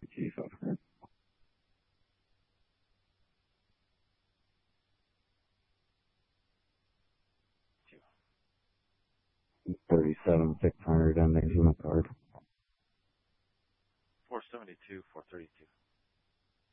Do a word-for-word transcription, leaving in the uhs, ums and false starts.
Chief. Over. Thirty-seven six hundred, and there's my card. Four seventy-two, four thirty-two.